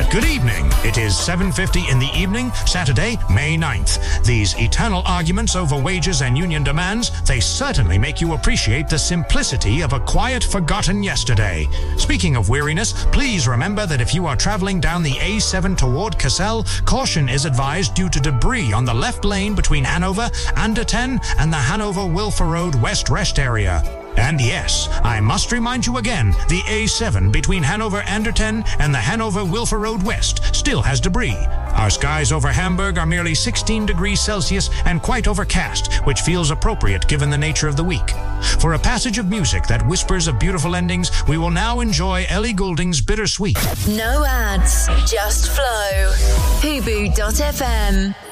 Good evening. It is 7:50 in the evening, Saturday, May 9th. These eternal arguments over wages and union demands, they certainly make you appreciate the simplicity of a quiet, forgotten yesterday. Speaking of weariness, please remember that if you are traveling down the A7 toward Cassel, caution is advised due to debris on the left lane between Hanover, Anderten, and the Hanover-Wilfer Road West Rest area. And yes, I must remind you again, the A7 between Hanover Anderten and the Hanover-Wilfer Road West still has debris. Our skies over Hamburg are merely 16 degrees Celsius and quite overcast, which feels appropriate given the nature of the week. For a passage of music that whispers of beautiful endings, we will now enjoy Ellie Goulding's Bittersweet. No ads, just flow. Hubu.fm.